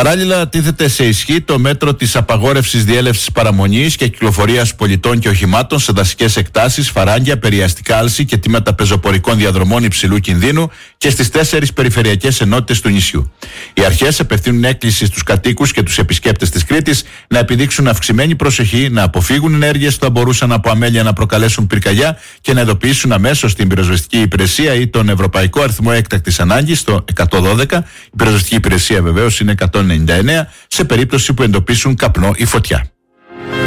Παράλληλα, τίθεται σε ισχύ το μέτρο της απαγόρευσης διέλευσης παραμονής και κυκλοφορίας πολιτών και οχημάτων σε δασικές εκτάσεις, φαράγγια, περιαστικά άλση και τμήματα πεζοπορικών διαδρομών υψηλού κινδύνου και στις 4 περιφερειακές ενότητες του νησιού. Οι αρχές απευθύνουν έκκληση στους κατοίκους και τους επισκέπτες της Κρήτης να επιδείξουν αυξημένη προσοχή, να αποφύγουν ενέργειες που θα μπορούσαν από αμέλεια να προκαλέσουν πυρκαγιά και να ειδοποιήσουν αμέσως την πυροσβεστική υπηρεσία ή τον Ευρωπαϊκό Αριθμό Έκτακτης Ανάγκης στο 112. Η πυροσβεστική υπηρεσία βεβαίως είναι 199 σε περίπτωση που εντοπίσουν καπνό ή φωτιά.